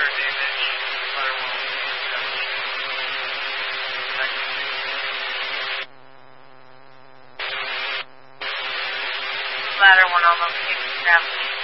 water damage. Ladder went on Ladder 1 on location established.